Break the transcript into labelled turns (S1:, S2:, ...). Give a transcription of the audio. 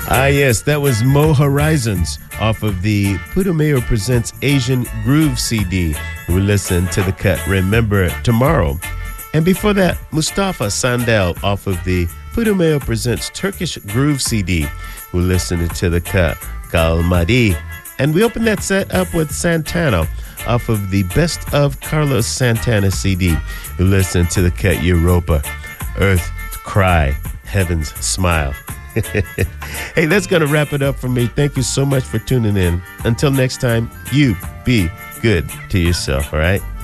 S1: Ah, yes, that was Mo Horizons off of the Putumayo Presents Asian Groove CD. We listened to the cut Remember Tomorrow. And before that, Mustafa Sandel off of the Putumayo Presents Turkish Groove CD. We listened to the cut Kalmadi. And we opened that set up with Santana off of the Best of Carlos Santana CD. We listened to the cut Europa, Earth Cry, Heaven's Smile. Hey, that's going to wrap it up for me. Thank you so much for tuning in. Until next time, you be good to yourself, all right?